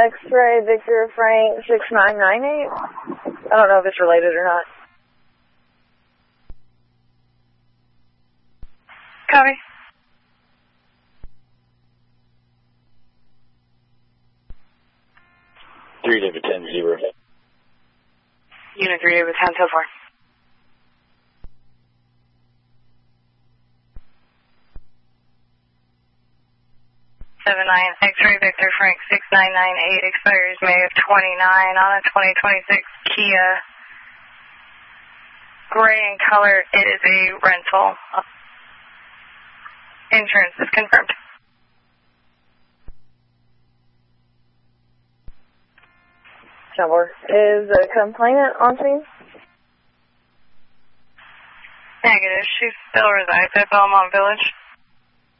X-ray Victor Frank 6998. I don't know if it's related or not. Copy. Three David 10-0. Unit 3 David 10 so far. 79 X-ray Victor Frank 6998 expires May of 29 on a 2026 Kia. Gray in color. It is a rental. Insurance is confirmed. Shower. Is a complainant on scene? Negative. She still resides at Belmont Village.